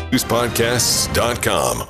newspodcasts.com.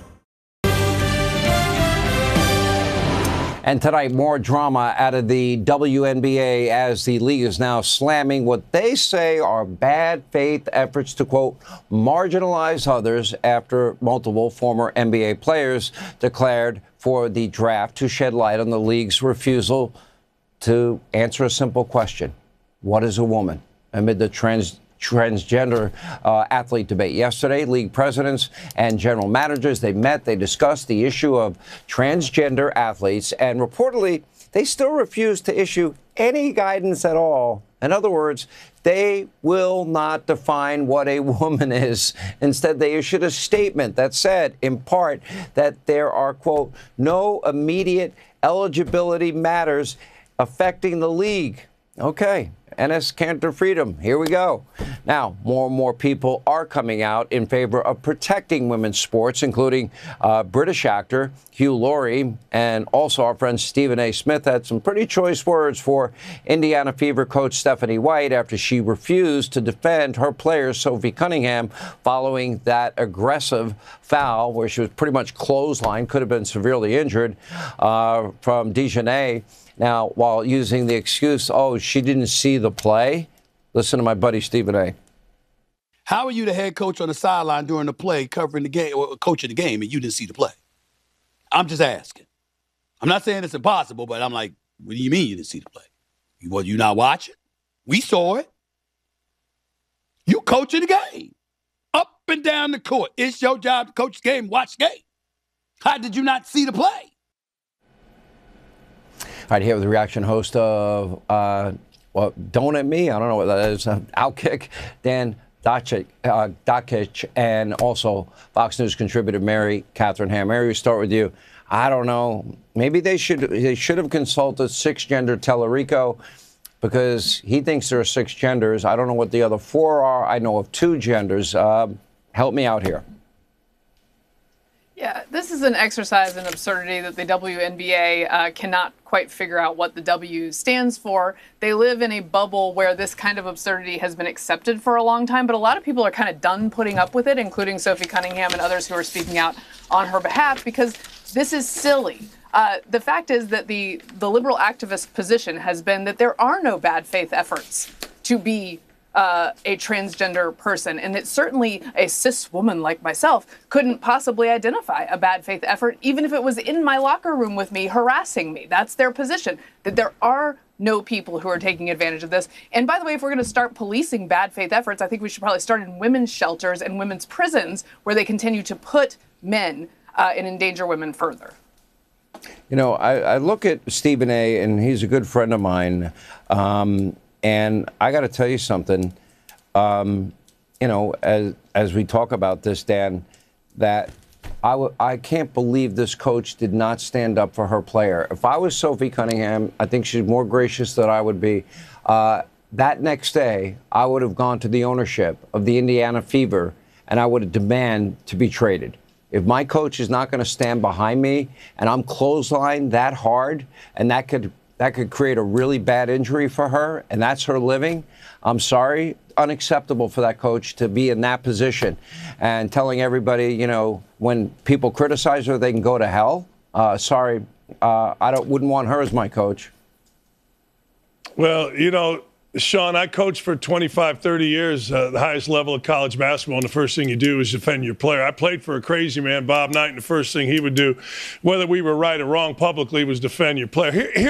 And tonight, more drama out of the WNBA as the league is now slamming what they say are bad faith efforts to, quote, marginalize others after multiple former NBA players declared for the draft to shed light on the league's refusal to answer a simple question. What is a woman? Amid the transgender athlete debate yesterday, league presidents and general managers, they met, they discussed the issue of transgender athletes, and reportedly, they still refuse to issue any guidance at all. In other words, they will not define what a woman is. Instead, they issued a statement that said, in part, that there are, quote, no immediate eligibility matters affecting the league. Okay. Enes Kanter Freedom. Here we go. Now, more and more people are coming out in favor of protecting women's sports, including British actor Hugh Laurie, and also our friend Stephen A. Smith had some pretty choice words for Indiana Fever coach Stephanie White after she refused to defend her player Sophie Cunningham following that aggressive foul where she was pretty much clotheslined, could have been severely injured, from Dejanay. Now, while using the excuse, oh, she didn't see the play, listen to my buddy Stephen A. How are you the head coach on the sideline during the play, covering the game, or coaching the game, and you didn't see the play? I'm just asking. I'm not saying it's impossible, but I'm like, what do you mean you didn't see the play? Were you not watching? We saw it. You coaching the game. Up and down the court. It's your job to coach the game, watch the game. How did you not see the play? All right, here with the reaction host of, Don't At Me, I don't know what that is, Outkick, Dan Dakich, and also Fox News contributor Mary Catherine Ham. Mary, we start with you. I don't know, maybe they should have consulted six-gender Tellerico because he thinks there are six genders. I don't know what the other four are. I know of two genders. Help me out here. Yeah, this is an exercise in absurdity that the WNBA cannot quite figure out what the W stands for. They live in a bubble where this kind of absurdity has been accepted for a long time, but a lot of people are kind of done putting up with it, including Sophie Cunningham and others who are speaking out on her behalf, because this is silly. The fact is that the liberal activist position has been that there are no bad faith efforts to be a transgender person, and that certainly a cis woman like myself couldn't possibly identify a bad faith effort, even if it was in my locker room with me harassing me. That's their position, that there are no people who are taking advantage of this. And by the way, if we're going to start policing bad faith efforts, I think we should probably start in women's shelters and women's prisons where they continue to put men and endanger women further. You know, I look at Stephen A., and he's a good friend of mine. And I got to tell you something, you know, as we talk about this, Dan, that I can't believe this coach did not stand up for her player. If I was Sophie Cunningham, I think she's more gracious than I would be. That next day, I would have gone to the ownership of the Indiana Fever, and I would have demanded to be traded. If my coach is not going to stand behind me, and I'm clotheslined that hard, and that could create a really bad injury for her, and that's her living. I'm sorry, unacceptable for that coach to be in that position and telling everybody, you know, when people criticize her, they can go to hell. Sorry, wouldn't want her as my coach. Well, you know, Sean, I coached for 25, 30 years, the highest level of college basketball, and the first thing you do is defend your player. I played for a crazy man, Bob Knight, and the first thing he would do, whether we were right or wrong publicly, was defend your player.